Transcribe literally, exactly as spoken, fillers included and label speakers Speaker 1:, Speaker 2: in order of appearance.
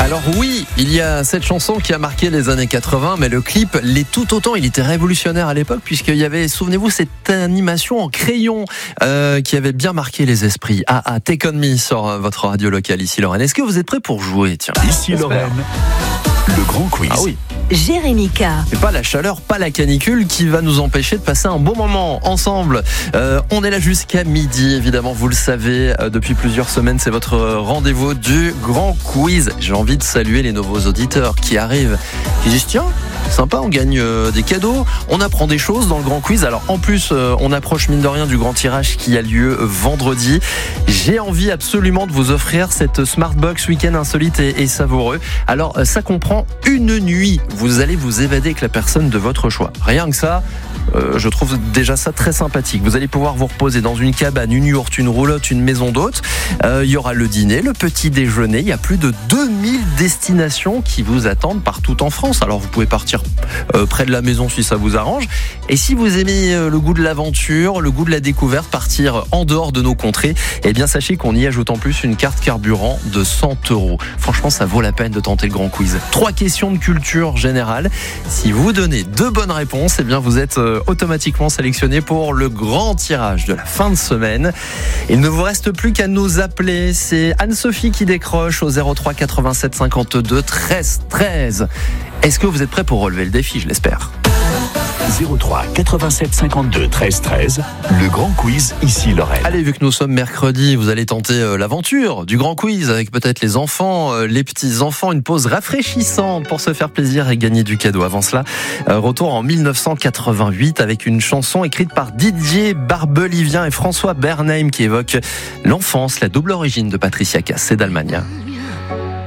Speaker 1: Alors oui, il y a cette chanson qui a marqué les années quatre-vingts, mais le clip l'est tout autant. Il était révolutionnaire à l'époque puisqu'il y avait, souvenez-vous, cette animation en crayon euh, qui avait bien marqué les esprits. Ah ah, Take On Me sur euh, votre radio locale ici Lorraine. Est-ce que vous êtes prêts pour jouer? Tiens,
Speaker 2: ici Lorraine, le grand quiz.
Speaker 1: Ah oui.
Speaker 3: Jérémika.
Speaker 1: C'est pas la chaleur, pas la canicule qui va nous empêcher de passer un bon moment ensemble. Euh, on est là jusqu'à midi, évidemment, vous le savez. Euh, depuis plusieurs semaines, c'est votre rendez-vous du grand quiz. J'ai envie de saluer les nouveaux auditeurs qui arrivent, qui disent tiens, sympa, on gagne euh, des cadeaux, on apprend des choses dans le grand quiz. Alors en plus, euh, on approche mine de rien du grand tirage qui a lieu vendredi. J'ai envie absolument de vous offrir cette Smartbox week-end insolite et, et savoureux. Alors euh, ça comprend une nuit. Vous allez vous évader avec la personne de votre choix. Rien que ça, euh, je trouve déjà ça très sympathique. Vous allez pouvoir vous reposer dans une cabane, une yourte, une roulotte, une maison d'hôte. Euh, il y aura le dîner, le petit déjeuner. Il y a plus de deux mille destinations qui vous attendent partout en France. Alors vous pouvez partir euh, près de la maison si ça vous arrange. Et si vous aimez euh, le goût de l'aventure, le goût de la découverte, partir en dehors de nos contrées, eh bien sachez qu'on y ajoute en plus une carte carburant de cent euros. Franchement, ça vaut la peine de tenter le grand quiz. Trois questions de culture générale. Si vous donnez deux bonnes réponses, eh bien vous êtes euh, automatiquement sélectionné pour le grand tirage de la fin de semaine. Il ne vous reste plus qu'à nous appeler. C'est Anne-Sophie qui décroche au zéro trois quatre-vingt-sept cinquante-deux treize treize. Est-ce que vous êtes prêts pour relever le défi, je l'espère?
Speaker 2: zéro trois quatre-vingt-sept cinquante-deux treize treize, le grand quiz ici Lorraine.
Speaker 1: Allez, vu que nous sommes mercredi, vous allez tenter euh, l'aventure du grand quiz avec peut-être les enfants, euh, les petits-enfants, une pause rafraîchissante pour se faire plaisir et gagner du cadeau. Avant cela, euh, retour en mille neuf cent quatre-vingt-huit avec une chanson écrite par Didier Barbelivien et François Bernheim qui évoque l'enfance, la double origine de Patricia Cass et d'Allemagne.